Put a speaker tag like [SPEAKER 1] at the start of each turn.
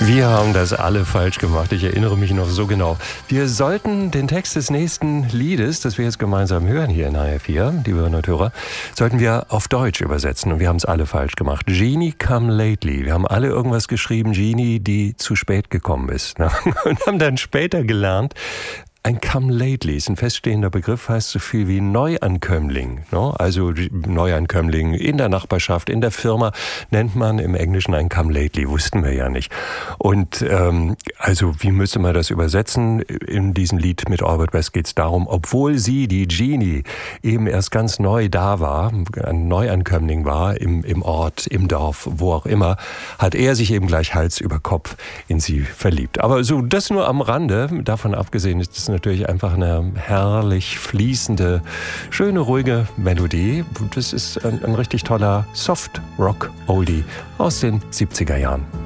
[SPEAKER 1] Wir haben das alle falsch gemacht. Ich erinnere mich noch so genau. Wir sollten den Text des nächsten Liedes, das wir jetzt gemeinsam hören hier in HR4, liebe Hörerinnen und Hörer, sollten wir auf Deutsch übersetzen. Und wir haben es alle falsch gemacht. Jeannie Come Lately. Wir haben alle irgendwas geschrieben, Jeannie, die zu spät gekommen ist. Und haben dann später gelernt, ein Come Lately ist ein feststehender Begriff, heißt so viel wie Neuankömmling. Also Neuankömmling in der Nachbarschaft, in der Firma nennt man im Englischen ein Come Lately, wussten wir ja nicht. Und also wie müsste man das übersetzen? In diesem Lied mit Albert West geht es darum, obwohl sie, die Jeannie, eben erst ganz neu da war, ein Neuankömmling war, im Ort, im Dorf, wo auch immer, hat er sich eben gleich Hals über Kopf in sie verliebt. Aber so, das nur am Rande, davon abgesehen ist es natürlich einfach eine herrlich fließende, schöne, ruhige Melodie. Das ist ein richtig toller Soft-Rock-Oldie aus den 70er Jahren.